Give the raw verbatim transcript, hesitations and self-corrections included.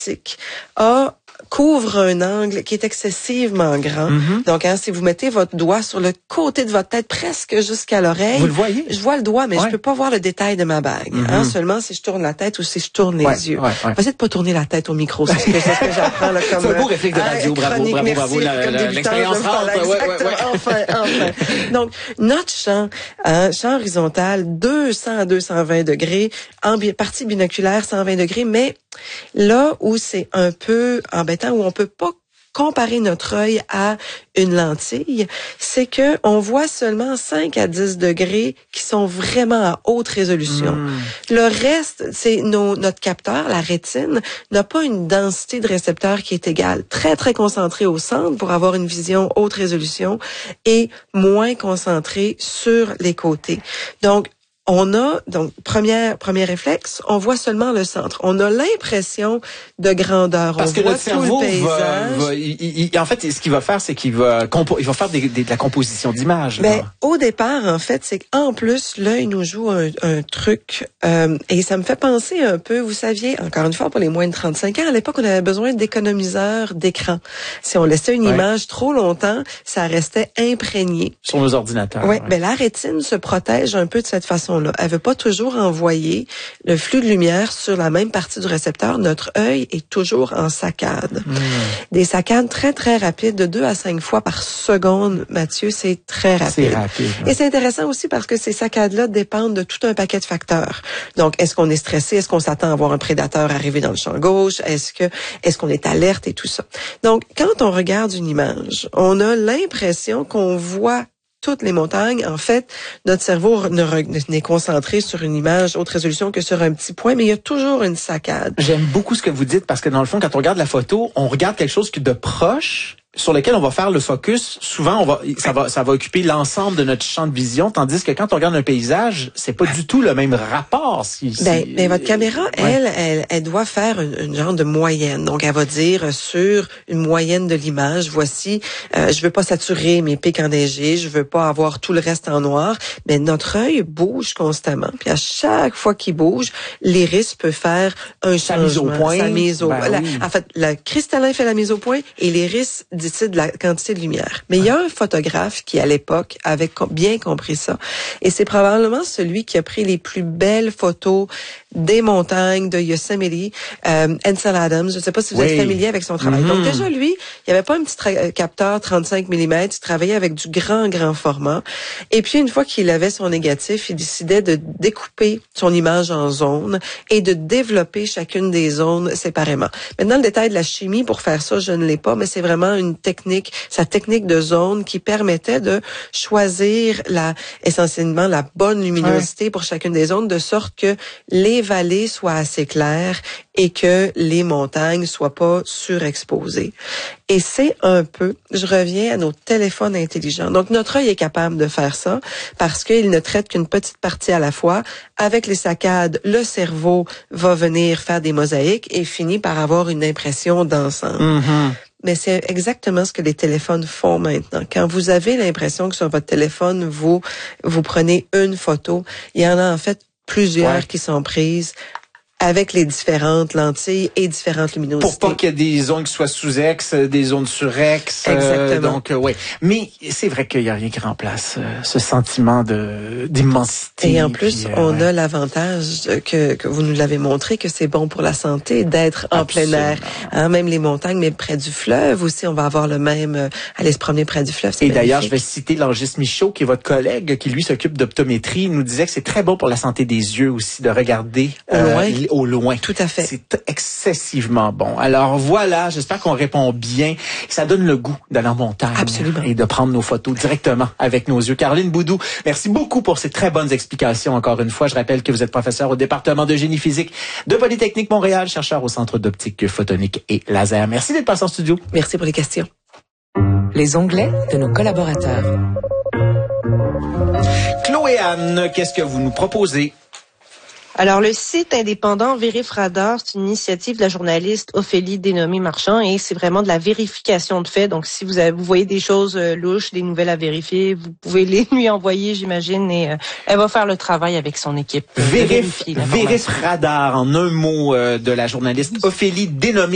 a couvre un angle qui est excessivement grand. Mm-hmm. Donc, hein, si vous mettez votre doigt sur le côté de votre tête, presque jusqu'à l'oreille, vous le voyez? Je vois le doigt, mais ouais. je peux pas voir le détail de ma bague. Mm-hmm. Hein, seulement si je tourne la tête ou si je tourne les ouais, yeux. Ouais, ouais. Essayez de pas tourner la tête au micro, c'est ce que, c'est ce que j'apprends là, comme. C'est un beau réflexe de radio, bravo, chronique, bravo, merci, bravo, la, la, l'expérience rentre. Ouais, ouais, ouais. Enfin, enfin. Donc, notre champ, hein, champ horizontal, deux cents à deux cent vingt degrés, en bi- partie binoculaire, cent vingt degrés, mais là où c'est un peu embêtant, où on peut pas comparer notre œil à une lentille, c'est que on voit seulement cinq à dix degrés qui sont vraiment à haute résolution. Mmh. Le reste, c'est nos, notre capteur, la rétine, n'a pas une densité de récepteurs qui est égale. Très, très concentré au centre pour avoir une vision haute résolution et moins concentré sur les côtés. Donc, on a, donc, première, premier réflexe, on voit seulement le centre. On a l'impression de grandeur. Parce on que voit notre cerveau tout le paysage. va, va il, il, en fait, ce qu'il va faire, c'est qu'il va, compo, il va faire des, des, de la composition d'images. Ben, au départ, en fait, c'est qu'en plus, l'œil nous joue un, un truc, euh, et ça me fait penser un peu, vous saviez, encore une fois, pour les moins de trente-cinq ans, à l'époque, on avait besoin d'économiseurs d'écran. Si on laissait une ouais. image trop longtemps, ça restait imprégné. Sur nos ordinateurs. Ouais, ouais. Ben, la rétine se protège un peu de cette façon. Là. Elle veut pas toujours envoyer le flux de lumière sur la même partie du récepteur. Notre œil est toujours en saccade. Mmh. Des saccades très, très rapides, de deux à cinq fois par seconde, Mathieu, c'est très rapide. C'est rapide. Ouais. Et c'est intéressant aussi parce que ces saccades-là dépendent de tout un paquet de facteurs. Donc, est-ce qu'on est stressé? Est-ce qu'on s'attend à voir un prédateur arriver dans le champ gauche? Est-ce que, est-ce qu'on est alerte et tout ça? Donc, quand on regarde une image, on a l'impression qu'on voit toutes les montagnes. En fait, notre cerveau n'est concentré sur une image haute résolution que sur un petit point, mais il y a toujours une saccade. J'aime beaucoup ce que vous dites parce que dans le fond, quand on regarde la photo, on regarde quelque chose de proche sur lequel on va faire le focus. Souvent, on va, ça va, ça va occuper l'ensemble de notre champ de vision, tandis que quand on regarde un paysage, c'est pas du tout le même rapport. Si, si, ben, ben, votre caméra, ouais. elle, elle, elle doit faire une, une genre de moyenne. Donc, elle va dire sur une moyenne de l'image, voici, euh, je veux pas saturer mes pics enneigés, je veux pas avoir tout le reste en noir. Mais notre œil bouge constamment. Puis à chaque fois qu'il bouge, l'iris peut faire un sa changement. Mise au point. Sa mise au ben, la, oui. En fait, le cristallin fait la mise au point et l'iris décide de la quantité de lumière. Mais il y a un photographe qui, à l'époque, avait bien compris ça. Et c'est probablement celui qui a pris les plus belles photos des montagnes de Yosemite, euh, Ansel Adams. Je ne sais pas si vous oui. êtes familier avec son travail. Mm-hmm. Donc déjà, lui, il n'y avait pas un petit tra- capteur trente-cinq millimètres. Il travaillait avec du grand, grand format. Et puis, une fois qu'il avait son négatif, il décidait de découper son image en zones et de développer chacune des zones séparément. Maintenant, le détail de la chimie, pour faire ça, je ne l'ai pas, mais c'est vraiment une technique, sa technique de zone qui permettait de choisir la, essentiellement la bonne luminosité ouais. pour chacune des zones, de sorte que les vallées soient assez claires et que les montagnes soient pas surexposées. Et c'est un peu, je reviens à nos téléphones intelligents. Donc, notre œil est capable de faire ça parce qu'il ne traite qu'une petite partie à la fois. Avec les saccades, le cerveau va venir faire des mosaïques et finit par avoir une impression d'ensemble. Mm-hmm. Mais c'est exactement ce que les téléphones font maintenant. Quand vous avez l'impression que sur votre téléphone, vous, vous prenez une photo, il y en a en fait plusieurs ouais. qui sont prises avec les différentes lentilles et différentes luminosités. Pour pas qu'il y ait des zones qui soient sous-ex, des zones sur-ex. Exactement. Euh, donc, euh, ouais. Mais c'est vrai qu'il y a rien qui remplace euh, ce sentiment de d'immensité. Et en plus, puis, euh, on ouais. a l'avantage que, que vous nous l'avez montré, que c'est bon pour la santé d'être en Absolument. plein air. Hein, même les montagnes, mais près du fleuve aussi, on va avoir le même, euh, aller se promener près du fleuve. Et magnifique. D'ailleurs, je vais citer Langis Michaud, qui est votre collègue, qui lui s'occupe d'optométrie. Il nous disait que c'est très bon pour la santé des yeux aussi de regarder au euh, loin. Au loin. Tout à fait. C'est excessivement bon. Alors voilà, j'espère qu'on répond bien. Ça donne le goût d'aller en montagne. Absolument. Et de prendre nos photos directement avec nos yeux. Caroline Boudou, merci beaucoup pour ces très bonnes explications. Encore une fois, je rappelle que vous êtes professeur au département de génie physique de Polytechnique Montréal, chercheur au Centre d'optique photonique et laser. Merci d'être passé en studio. Merci pour les questions. Les onglets de nos collaborateurs. Chloé Anne, qu'est-ce que vous nous proposez? Alors, le site indépendant VérifRadar, c'est une initiative de la journaliste Ophélie Dénommé-Marchand et c'est vraiment de la vérification de faits. Donc, si vous, avez, vous voyez des choses euh, louches, des nouvelles à vérifier, vous pouvez les lui envoyer, j'imagine, et euh, elle va faire le travail avec son équipe. Vérif, VérifRadar, en un mot, euh, de la journaliste Ophélie Dénommé